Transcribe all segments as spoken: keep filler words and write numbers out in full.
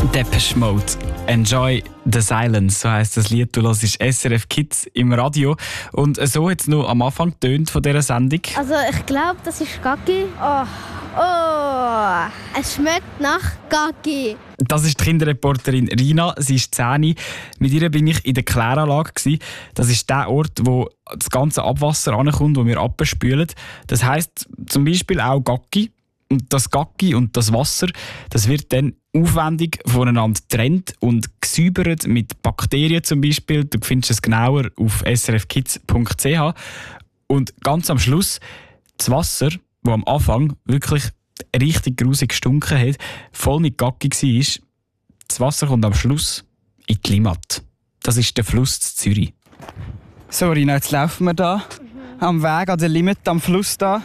Depeche Mode. Enjoy the Silence, so heisst das Lied. Du hörst S R F Kids im Radio. Und so hat es noch am Anfang getönt von dieser Sendung. Also ich glaube, das ist Gaggi. Oh. oh, es schmeckt nach Gaggi. Das ist die Kinderreporterin Rina, sie ist zehn. Mit ihr bin ich in der Kläranlage. Das ist der Ort, wo das ganze Abwasser ankommt, das wir abspülen. Das heisst zum Beispiel auch Gaggi. Und das Gaggi und das Wasser, das wird dann aufwendig voneinander getrennt und gesäubert mit Bakterien zum Beispiel. Du findest es genauer auf s r f kids punkt c h. Und ganz am Schluss, das Wasser, das am Anfang wirklich richtig grusig gestunken hat, voll mit Gaggi war, das Wasser kommt am Schluss in die Limmat. Das ist der Fluss zu Zürich. So, Rina, jetzt laufen wir da mhm. am Weg an der Limmat, am Fluss da.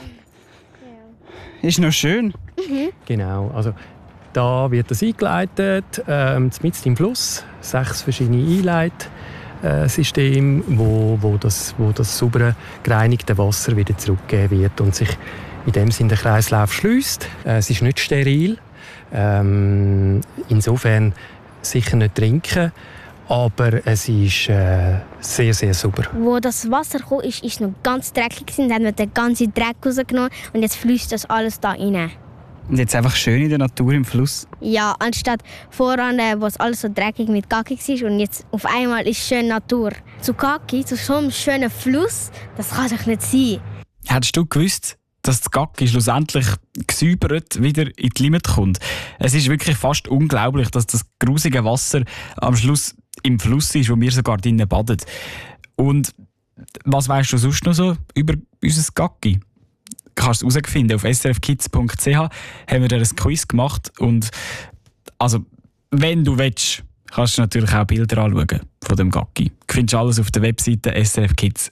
Ist noch schön. Mhm. Genau, also da wird das eingeleitet, ähm, mitten im Fluss, sechs verschiedene Einleitsysteme, wo, wo, das, wo das saubere, gereinigte Wasser wieder zurückgegeben wird und sich in dem Sinne der Kreislauf schließt. Äh, es ist nicht steril, ähm, insofern sicher nicht trinken. Aber es ist äh, sehr, sehr sauber. Wo das Wasser kam, ist, ist noch ganz dreckig. Dann haben wir den ganzen Dreck rausgenommen und jetzt fließt das alles da rein. Und jetzt einfach schön in der Natur im Fluss? Ja, anstatt voran, wo es alles so dreckig mit Gaggi war und jetzt auf einmal ist schön Natur. Zu Gaggi, zu so einem schönen Fluss, das kann doch nicht sein. Hättest du gewusst, dass das Gaggi schlussendlich gesäubert wieder in die Limmat kommt? Es ist wirklich fast unglaublich, dass das grusige Wasser am Schluss im Fluss ist, wo wir sogar drinnen baden. Und was weißt du sonst noch so über unser Gaggi? Du kannst es herausfinden. Auf s r f kids punkt c h haben wir dir ein Quiz gemacht. Und also, wenn du willst, kannst du natürlich auch Bilder anschauen von dem Gaggi. Du findest alles auf der Webseite s r f kids